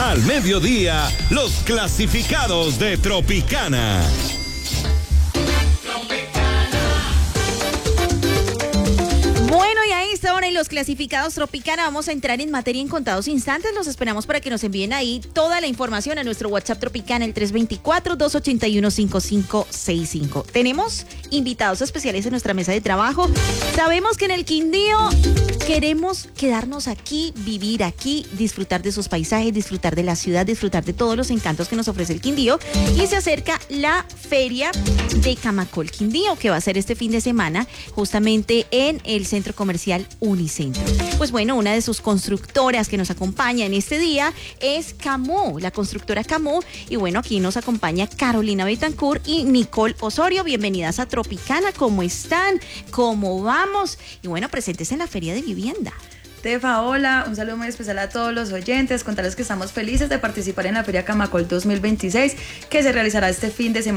Al mediodía, los clasificados de Tropicana. Bueno, y a esta hora en los clasificados Tropicana vamos a entrar en materia en contados instantes. Los esperamos para que nos envíen ahí toda la información a nuestro WhatsApp Tropicana, el 324-281-5565. Tenemos invitados especiales en nuestra mesa de trabajo. Sabemos que en el Quindío queremos quedarnos aquí, vivir aquí, disfrutar de sus paisajes, disfrutar de la ciudad, disfrutar de todos los encantos que nos ofrece el Quindío. Y se acerca la Feria de Camacol Quindío, que va a ser este fin de semana, justamente en el Centro Comercial Unicentro. Pues bueno, una de sus constructoras que nos acompaña en este día es Camú, la constructora Camú. Y bueno, aquí nos acompaña Carolina Betancourt y Nicole Osorio. Bienvenidas a Tropicana. ¿Cómo están? ¿Cómo vamos? Y bueno, presentes en la Feria de Vivienda. Tefa, hola, un saludo muy especial a todos los oyentes, contarles que estamos felices de participar en la Feria Camacol 2026, que se realizará este fin de semana